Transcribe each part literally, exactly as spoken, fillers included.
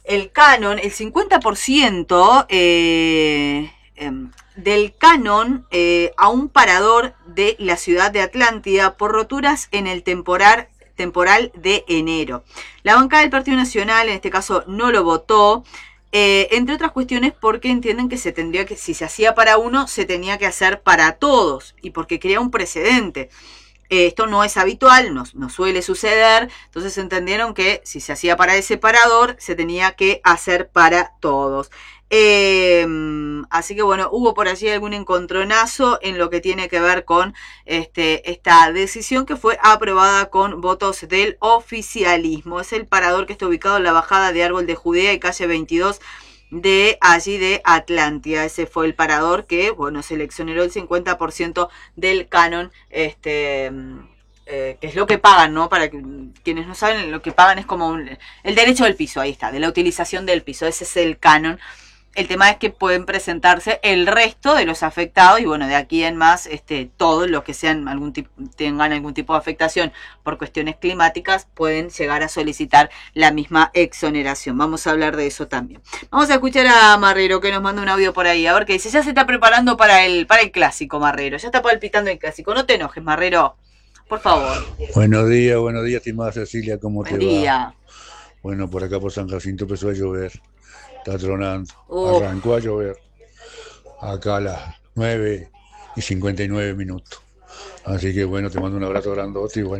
el canon, el cincuenta por ciento eh, eh, del canon eh, a un parador de la ciudad de Atlántida por roturas en el temporal, temporal de enero. La bancada del Partido Nacional, en este caso, no lo votó, eh, entre otras cuestiones porque entienden que se tendría que, si se hacía para uno, se tenía que hacer para todos, y porque crea un precedente. Eh, esto no es habitual, no, no suele suceder, entonces entendieron que si se hacía para ese parador, se tenía que hacer para todos. Eh, así que bueno, hubo por allí algún encontronazo en lo que tiene que ver con este, esta decisión que fue aprobada con votos del oficialismo. Es el parador que está ubicado en la bajada de Árbol de Judea y calle veintidós de allí de Atlántida. Ese fue el parador que, bueno, seleccionó el cincuenta por ciento del canon, este... Eh, que es lo que pagan, ¿no? Para que, quienes no saben, lo que pagan es como un, el derecho del piso, ahí está, de la utilización del piso, ese es el canon. El tema es que pueden presentarse el resto de los afectados y bueno, de aquí en más, este, todos los que sean algún tipo, tengan algún tipo de afectación por cuestiones climáticas pueden llegar a solicitar la misma exoneración. Vamos a hablar de eso también. Vamos a escuchar a Marrero que nos manda un audio por ahí, a ver qué dice. Ya se está preparando para el, para el clásico, Marrero, ya está palpitando el clásico. No te enojes, Marrero. Por favor. Buenos días, buenos días, estimada Cecilia, ¿cómo Buen te día. va? Bueno, por acá por San Jacinto empezó a llover, está tronando, Uh. arrancó a llover, acá a las nueve y cincuenta y nueve minutos. Así que bueno, te mando un abrazo grandote y bueno,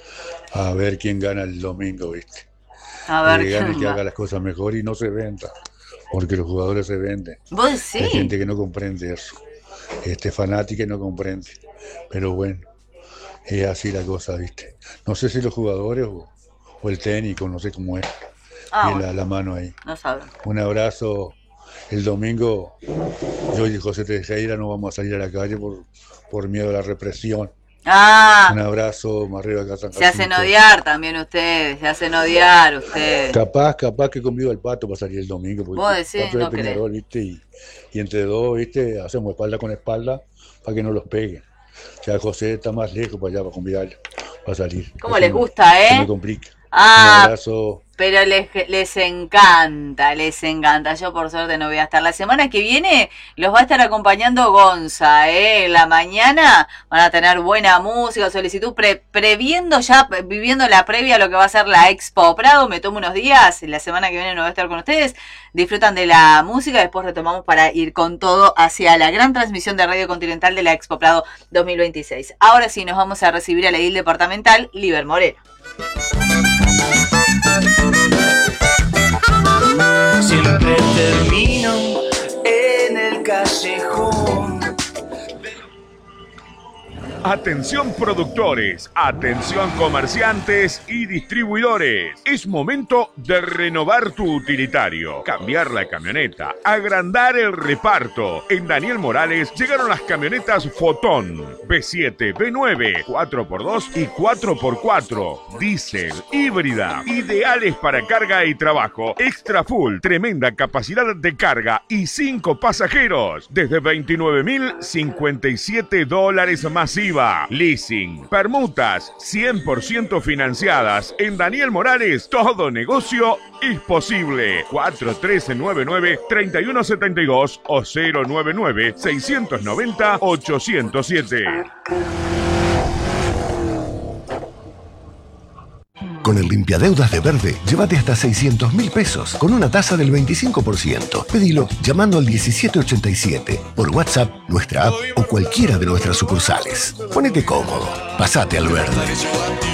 a ver quién gana el domingo, ¿viste? A ver que gane, quién que va. haga las cosas mejor y no se venda, porque los jugadores se venden. ¿Vos decís? Hay gente que no comprende eso, este fanática y no comprende, pero bueno. Es así la cosa, ¿viste? No sé si los jugadores o, o el técnico, no sé cómo es. Ah, Tiene bueno. la, la mano ahí. No saben. Un abrazo. El domingo, yo y José Tejera no vamos a salir a la calle por, por miedo a la represión. Ah. Un abrazo, Marrero acá San Se hacen odiar también ustedes, se hacen odiar ustedes. Capaz, capaz que conmigo el Pato va a salir el domingo. Porque Vos decís, el Pato no es de Peñarol, ¿viste? Y, y entre dos, ¿viste? Hacemos espalda con espalda para que no los peguen. Ya José está más lejos para allá, para convidarlo, para salir. ¿Cómo Eso les me- gusta, se eh? me complica. Ah, Un abrazo. pero les, les encanta, les encanta. Yo por suerte no voy a estar. La semana que viene los va a estar acompañando Gonza, ¿eh? En la mañana van a tener buena música, solicitud, pre, previendo ya, viviendo la previa a lo que va a ser la Expo Prado. Me tomo unos días, la semana que viene no voy a estar con ustedes. Disfrutan de la música, después retomamos para ir con todo hacia la gran transmisión de Radio Continental de la Expo Prado dos mil veintiséis. Ahora sí nos vamos a recibir a la edil departamental, Liber Moreno. Siempre termino en el callejón. Atención productores, atención comerciantes y distribuidores. Es momento de renovar tu utilitario, cambiar la camioneta, agrandar el reparto. En Daniel Morales llegaron las camionetas Fotón, B siete, B nueve, cuatro por dos y cuatro por cuatro, diésel, híbrida, ideales para carga y trabajo. Extra full, tremenda capacidad de carga y cinco pasajeros. Desde veintinueve mil cincuenta y siete dólares masiva. Leasing, permutas, cien por ciento financiadas. En Daniel Morales, todo negocio es posible. cuatro tres nueve nueve, tres uno siete dos o cero nueve nueve, seis nueve cero, ocho cero siete. Con el limpiadeudas de Verde, llévate hasta seiscientos mil pesos con una tasa del veinticinco por ciento. Pedilo llamando al diecisiete ochenta y siete, por WhatsApp, nuestra app o cualquiera de nuestras sucursales. Ponete cómodo, pasate al Verde.